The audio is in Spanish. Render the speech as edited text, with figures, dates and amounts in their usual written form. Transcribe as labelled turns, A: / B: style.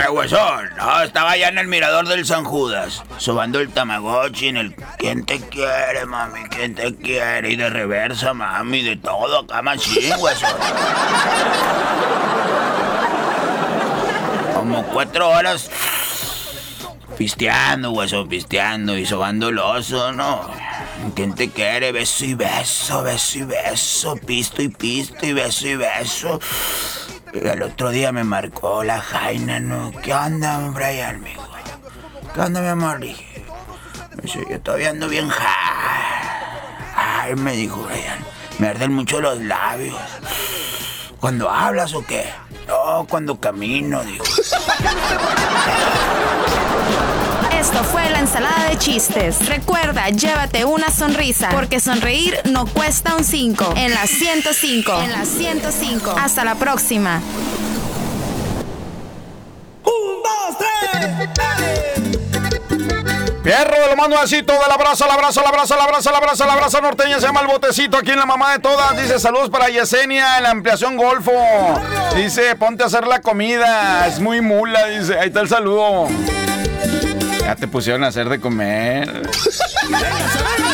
A: huesón? No, estaba allá en el mirador del San Judas, sobando el Tamagotchi en el ¿quién te quiere, mami? ¿Quién te quiere? Y de reversa, mami, de todo acá, machín, huesón. Como 4 horas pisteando, huesón, pisteando y sobando el oso, ¿no? ¿Quién te quiere? Beso y beso, beso y beso, pisto y pisto y beso. Y el otro día me marcó la Jaina, ¿no? ¿Qué onda, Brian, mijo? ¿Qué onda, mi amor? Dije, me dice, yo todavía ando bien Ay, me dijo Brian, me arden mucho los labios. ¿Cuando hablas o qué? No, cuando camino, digo.
B: Esto fue la ensalada de chistes. Recuerda, llévate una sonrisa, porque sonreír no cuesta un 5. En la 105. Hasta la próxima.
C: 1, 2, 3, ¡dale!
D: Fierro, lo mando así, todo el abrazo norteña, se llama el botecito aquí en la mamá de todas. Dice, saludos para Yesenia en la ampliación Golfo. Dice, ponte a hacer la comida, es muy mula, dice, ahí está el saludo. Ya te pusieron a hacer de comer.
C: ¡Venga,